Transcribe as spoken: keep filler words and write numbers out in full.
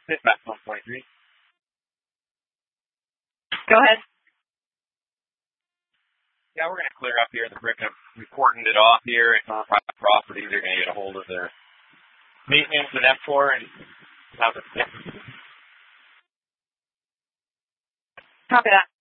Dispatch one twenty-three. Go ahead. Yeah, we're going to clear up here. The brick have reported it off here. It's on private property. They're going to get a hold of their maintenance and F four and have it. Copy that.